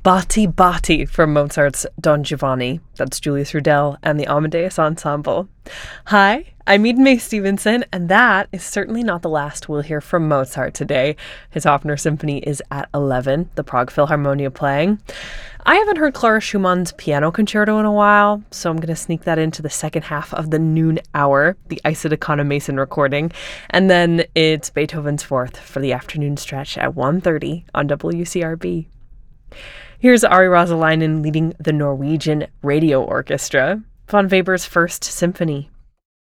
Bati Bati from Mozart's Don Giovanni. That's Julius Rudel and the Amadeus Ensemble. Hi, I'm Eden May Stevenson, and that is certainly not the last we'll hear from Mozart today. His Hofner Symphony is at 11, the Prague Philharmonia playing. I haven't heard Clara Schumann's piano concerto in a while, so I'm going to sneak that into the second half of the noon hour, the Isaac Mason recording, and then it's Beethoven's Fourth for the afternoon stretch at 1:30 on WCRB. Here's Ari Rosalainen leading the Norwegian Radio Orchestra, von Weber's First Symphony.